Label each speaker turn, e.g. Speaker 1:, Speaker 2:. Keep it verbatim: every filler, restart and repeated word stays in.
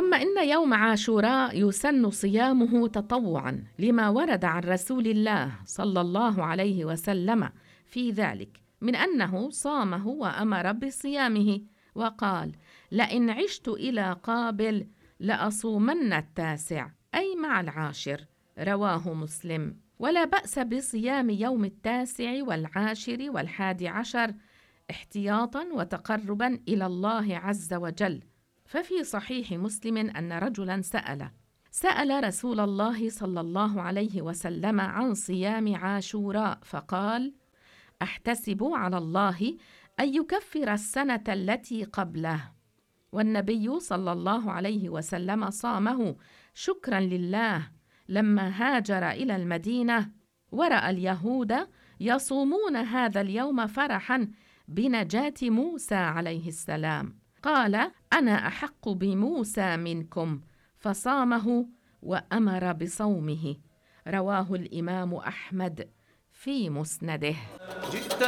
Speaker 1: ثم إن يوم عاشوراء يسن صيامه تطوعا لما ورد عن رسول الله صلى الله عليه وسلم في ذلك من أنه صامه وأمر بصيامه، وقال: لئن عشت إلى قابل لأصومن التاسع، أي مع العاشر. رواه مسلم. ولا بأس بصيام يوم التاسع والعاشر والحادي عشر احتياطا وتقربا إلى الله عز وجل. ففي صحيح مسلم أن رجلا سأل سأل رسول الله صلى الله عليه وسلم عن صيام عاشوراء، فقال: أحتسب على الله أن يكفر السنة التي قبله. والنبي صلى الله عليه وسلم صامه شكرا لله لما هاجر إلى المدينة ورأى اليهود يصومون هذا اليوم فرحا بنجاة موسى عليه السلام، قال: أنا أحق بموسى منكم، فصامه وأمر بصومه. رواه الإمام أحمد في مسنده.